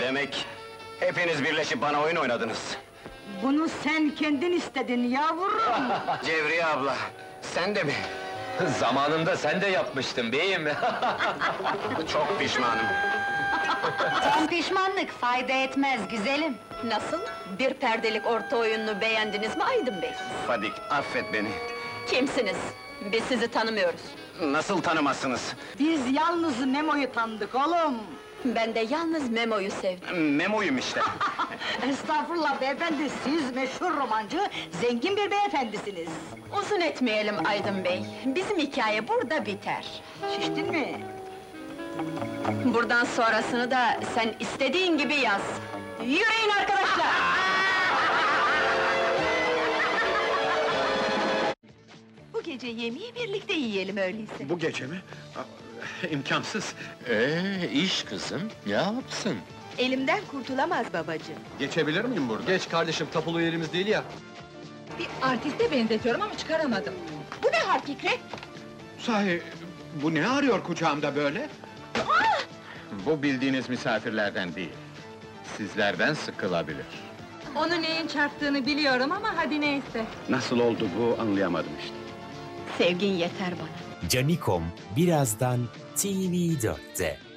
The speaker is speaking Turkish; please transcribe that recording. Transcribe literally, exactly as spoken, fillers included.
Demek hepiniz birleşip bana oyun oynadınız. Bunu sen kendin istedin yavrum! Cevriye abla, sen de mi? Zamanında sen de yapmıştın beyim. Çok pişmanım. Pişmanlık fayda etmez güzelim. Nasıl? Bir perdelik orta oyununu beğendiniz mi Aydın Bey? Fadik, affet beni. Kimsiniz? Biz sizi tanımıyoruz. Nasıl tanımazsınız? Biz yalnız Memo'yu tanıdık oğlum! Ben de yalnız Memo'yu sevdim. Memo'yum işte. Estağfurullah beyefendi, siz meşhur romancı, zengin bir beyefendisiniz! Uzun etmeyelim Aydın Bey. Bizim hikaye burada biter. Şiştin mi? Buradan sonrasını da sen istediğin gibi yaz. Yürüyün arkadaşlar! Bu gece yemeği birlikte yiyelim öyleyse. Bu gece mi? Aa, İmkansız. Ee, iş kızım, ne yapsın? Elimden kurtulamaz babacığım. Geçebilir miyim burada? Geç kardeşim, tapulu yerimiz değil ya. Bir artiste benzetiyorum ama çıkaramadım. Bu ne harf Fikret? Sahi, bu ne arıyor kucağımda böyle? Bu bildiğiniz misafirlerden değil. Sizlerden sıkılabilir. Onu neyin çarptığını biliyorum ama hadi neyse. Nasıl oldu bu anlayamadım işte. Sevgin yeter bana. Canikom birazdan T V dörtte.